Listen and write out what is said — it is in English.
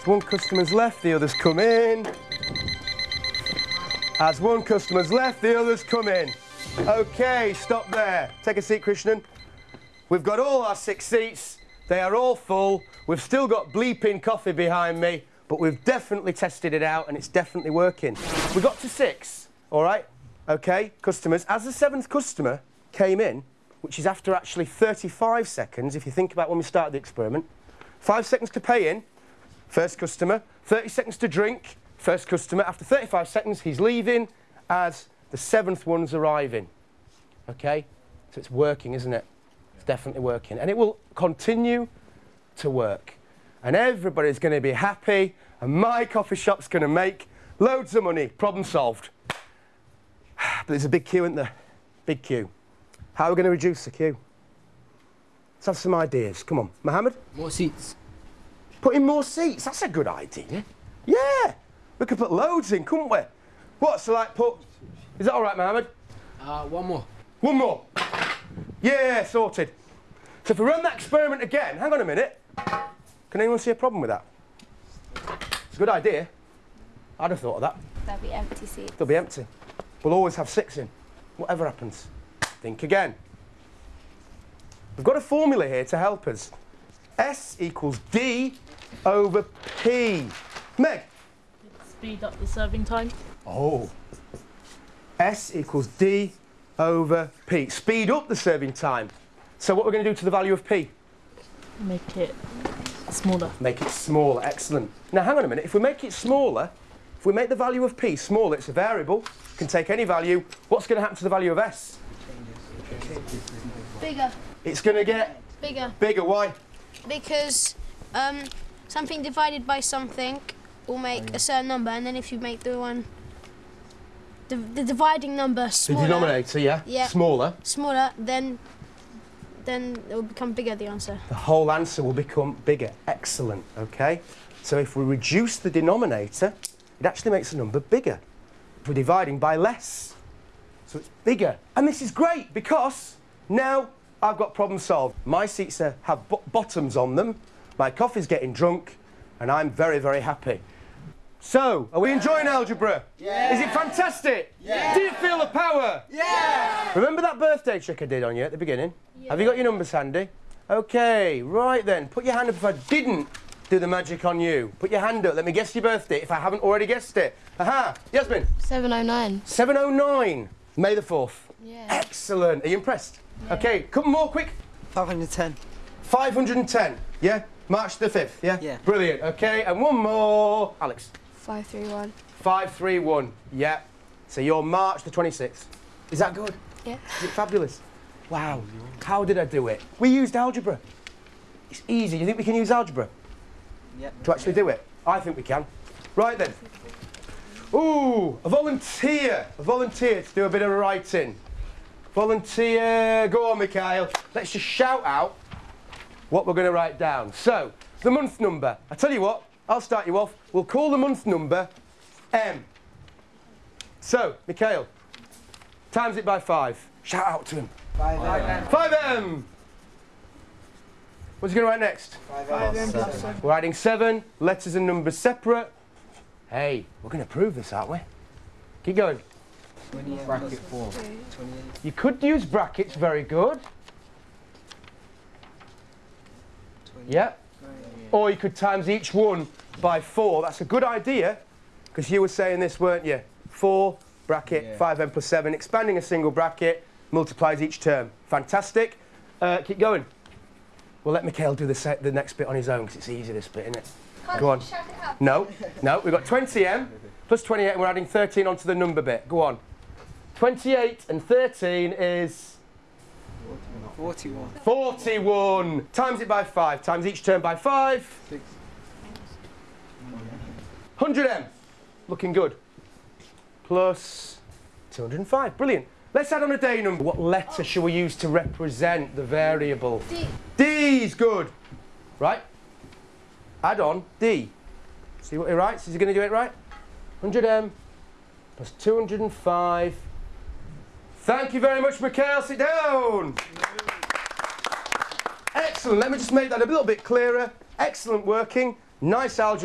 One customer's left, the others come in. As one customer's left, the others come in. Okay, stop there. Take a seat, Krishnan. We've got all our 6 seats. They are all full. We've still got bleeping coffee behind me, but we've definitely tested it out and it's definitely working. We got to 6, all right? Okay, customers. As the 7th customer came in, which is after actually 35 seconds, if you think about when we started the experiment, 5 seconds to pay in, first customer, 30 seconds to drink, first customer. After 35 seconds, he's leaving as the 7th one's arriving. Okay? So it's working, isn't it? It's definitely working. And it will continue to work. And everybody's going to be happy, and my coffee shop's going to make loads of money. Problem solved. But there's a big queue, isn't there? Big queue. How are we going to reduce the queue? Let's have some ideas. Come on. Mohammed? More seats. Put in more seats. That's a good idea. Yeah. We could put loads in, couldn't we? What? So like put... Is that all right, Mohammed? One more. One more. Yeah, sorted. So if we run that experiment again, hang on a minute. Can anyone see a problem with that? It's a good idea. I'd have thought of that. There'll be empty seats. They'll be empty. We'll always have 6 in. Whatever happens. Think again. We've got a formula here to help us. S equals D over P. Meg? Speed up the serving time. Oh. S equals D over P. Speed up the serving time. So what we're going to do to the value of P? Make it smaller. Make it smaller. Excellent. Now, hang on a minute. If we make it smaller, if we make the value of P smaller, it's a variable. It can take any value. What's going to happen to the value of S? Bigger. It's going to get... Bigger. Bigger. Why? Because something divided by something will make a certain number, and then if you make the dividing number smaller... The denominator, yeah? Yeah. Smaller. Smaller, then it will become bigger, the answer. The whole answer will become bigger. Excellent, okay? So if we reduce the denominator, it actually makes the number bigger. We're dividing by less, so it's bigger. And this is great because now I've got problem solved. My seats have bottoms on them, my coffee's getting drunk, and I'm very, very happy. So, are we enjoying algebra? Yeah. Is it fantastic? Yeah. Did it feel the power? Yeah. Remember that birthday trick I did on you at the beginning? Yeah. Have you got your numbers handy? Okay, right then. Put your hand up if I didn't do the magic on you. Put your hand up. Let me guess your birthday if I haven't already guessed it. Aha! Yasmin? 709. 709. May the 4th. Yeah. Excellent. Are you impressed? Yeah. Okay, couple more quick. 510. 510. Yeah? March the 5th, yeah? Yeah. Brilliant. Okay, and one more. Alex? 531. 531. Yeah. So you're March the 26th. Is that good? Yeah. Is it fabulous? Wow. How did I do it? We used algebra. It's easy. You think we can use algebra? Yeah. To actually do it? I think we can. Right then. Ooh, a volunteer. A volunteer to do a bit of writing. Volunteer. Go on, Mikhail. Let's just shout out what we're going to write down. So, the month number. I tell you what, I'll start you off. We'll call the month number M. So, Mikhail, times it by 5. Shout out to him. 5M. 5M. What's he going to write next? 5M. We're writing 7, letters and numbers separate. Hey, we're going to prove this, aren't we? Keep going. 28 bracket 4. 28. You could use brackets, very good. 28. Yeah. Or you could times each one by 4. That's a good idea, because you were saying this, weren't you? 4, bracket, Yeah. 5m plus 7. Expanding a single bracket multiplies each term. Fantastic. Keep going. We'll let Mikhail do the next bit on his own, because it's easy, this bit, isn't it? Go on. Shout it out. No, no, we've got 20m plus 28, and we're adding 13 onto the number bit. Go on. 28 and 13 is... 41. 41. Times it by 5. Times each term by 5. 6. 100m. Looking good. Plus 205. Brilliant. Let's add on a day number. What letter shall we use to represent the variable? D. D's good. Right? Add on D. See what he writes? Is he going to do it right? 100m plus 205. Thank you very much, Mikhail. Sit down. Excellent. Let me just make that a little bit clearer. Excellent working. Nice algebra.